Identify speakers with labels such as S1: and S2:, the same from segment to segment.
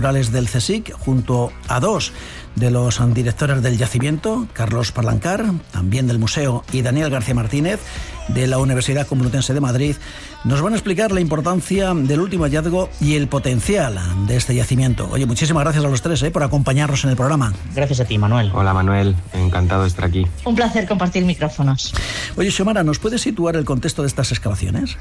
S1: Naturales del CSIC, junto a dos de los directores del yacimiento, Carlos Parlancar, también del museo, y Daniel García Martínez, de la Universidad Complutense de Madrid, nos van a explicar la importancia del último hallazgo y el potencial de este yacimiento. Oye, muchísimas gracias a los tres por acompañarnos en el programa.
S2: Gracias a ti, Manuel.
S3: Hola, Manuel. Encantado de estar aquí.
S4: Un placer compartir micrófonos.
S1: Oye, Xiomara, ¿nos puedes situar el contexto de estas excavaciones?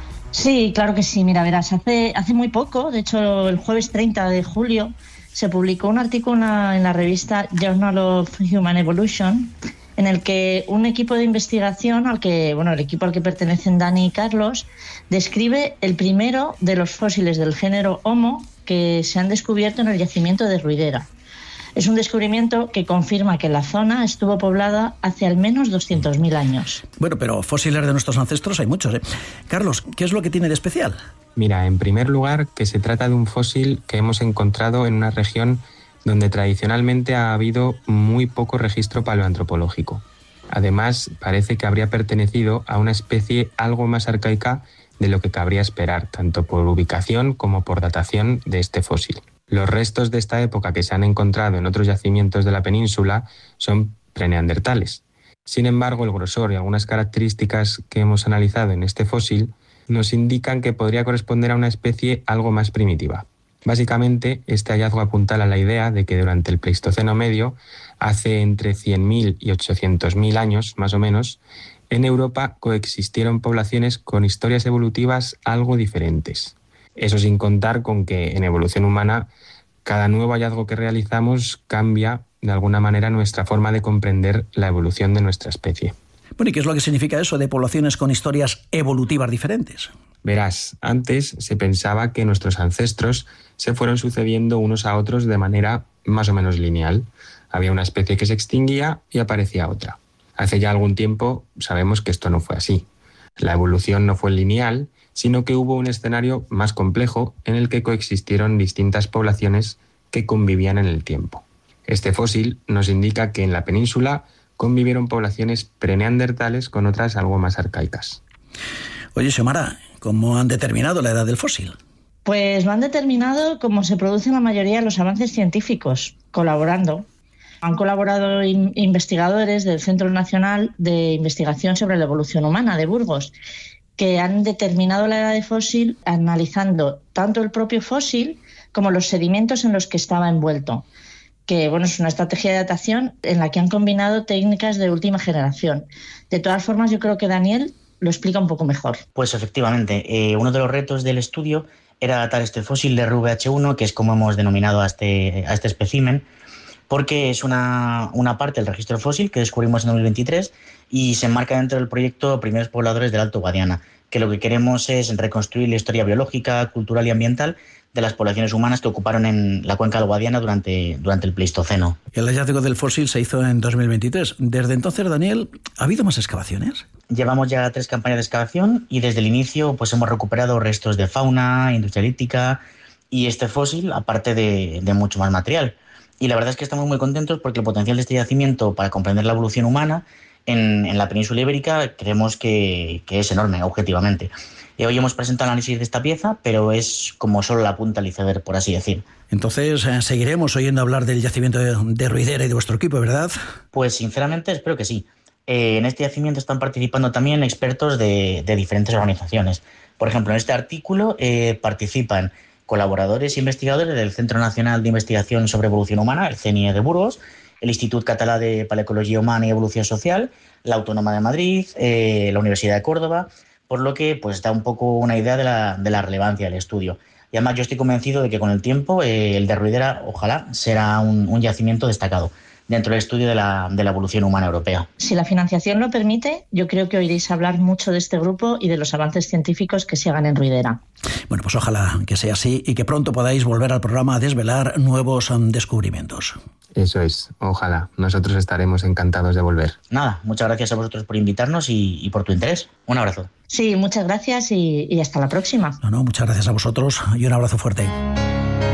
S4: Sí, claro que sí. Mira, verás, hace muy poco, de hecho el jueves 30 de julio, se publicó un artículo en la revista Journal of Human Evolution, en el que un equipo de investigación, el equipo al que pertenecen Dani y Carlos, describe el primero de los fósiles del género Homo que se han descubierto en el yacimiento de Ruidera. Es un descubrimiento que confirma que la zona estuvo poblada hace al menos 200.000 años.
S1: Bueno, pero fósiles de nuestros ancestros hay muchos, ¿eh? Carlos, ¿qué es lo que tiene de especial?
S3: Mira, en primer lugar, que se trata de un fósil que hemos encontrado en una región donde tradicionalmente ha habido muy poco registro paleoantropológico. Además, parece que habría pertenecido a una especie algo más arcaica de lo que cabría esperar, tanto por ubicación como por datación de este fósil. Los restos de esta época que se han encontrado en otros yacimientos de la península son preneandertales. Sin embargo, el grosor y algunas características que hemos analizado en este fósil nos indican que podría corresponder a una especie algo más primitiva. Básicamente, este hallazgo apuntala a la idea de que durante el Pleistoceno medio, hace entre 100.000 y 800.000 años, más o menos, en Europa coexistieron poblaciones con historias evolutivas algo diferentes. Eso sin contar con que en evolución humana cada nuevo hallazgo que realizamos cambia de alguna manera nuestra forma de comprender la evolución de nuestra especie.
S1: Bueno, ¿y qué es lo que significa eso de poblaciones con historias evolutivas diferentes?
S3: Verás, antes se pensaba que nuestros ancestros se fueron sucediendo unos a otros de manera más o menos lineal. Había una especie que se extinguía y aparecía otra. Hace ya algún tiempo sabemos que esto no fue así. La evolución no fue lineal, sino que hubo un escenario más complejo en el que coexistieron distintas poblaciones que convivían en el tiempo. Este fósil nos indica que en la península convivieron poblaciones preneandertales con otras algo más arcaicas.
S1: Oye, Xiomara, ¿cómo han determinado la edad del fósil?
S4: Pues lo han determinado como se producen la mayoría de los avances científicos, colaborando. Han colaborado investigadores del Centro Nacional de Investigación sobre la Evolución Humana de Burgos, que han determinado la edad del fósil analizando tanto el propio fósil como los sedimentos en los que estaba envuelto. Que es una estrategia de datación en la que han combinado técnicas de última generación. De todas formas, yo creo que Daniel lo explica un poco mejor.
S2: Pues efectivamente, uno de los retos del estudio era datar este fósil de RVH1, que es como hemos denominado a este espécimen, porque es una parte del registro fósil que descubrimos en 2023 y se enmarca dentro del proyecto Primeros Pobladores del Alto Guadiana, que lo que queremos es reconstruir la historia biológica, cultural y ambiental de las poblaciones humanas que ocuparon en la cuenca del Guadiana durante el Pleistoceno.
S1: El hallazgo del fósil se hizo en 2023. Desde entonces, Daniel, ¿ha habido más excavaciones?
S2: Llevamos ya 3 campañas de excavación y desde el inicio hemos recuperado restos de fauna, industria lítica y este fósil, aparte de mucho más material. Y la verdad es que estamos muy contentos porque el potencial de este yacimiento para comprender la evolución humana en la península ibérica creemos que es enorme, objetivamente. Hoy hemos presentado el análisis de esta pieza, pero es como solo la punta del iceberg, por así decir.
S1: Entonces, seguiremos oyendo hablar del yacimiento de Ruidera y de vuestro equipo, ¿verdad?
S2: Pues sinceramente espero que sí. En este yacimiento están participando también expertos de diferentes organizaciones. Por ejemplo, en este artículo participan colaboradores e investigadores del Centro Nacional de Investigación sobre Evolución Humana, el CNIE de Burgos, el Institut Català de Paleoecologia Humana y Evolución Social, la Autónoma de Madrid, la Universidad de Córdoba, por lo que pues da un poco una idea de la relevancia del estudio. Y además yo estoy convencido de que con el tiempo el de Ruidera ojalá será un yacimiento destacado dentro del estudio de la evolución humana europea.
S4: Si la financiación lo permite, yo creo que oiréis hablar mucho de este grupo y de los avances científicos que se hagan en Ruidera.
S1: Bueno, pues ojalá que sea así y que pronto podáis volver al programa a desvelar nuevos descubrimientos.
S3: Eso es, ojalá. Nosotros estaremos encantados de volver.
S2: Nada, muchas gracias a vosotros por invitarnos y por tu interés. Un abrazo.
S4: Sí, muchas gracias y hasta la próxima.
S1: No, muchas gracias a vosotros y un abrazo fuerte.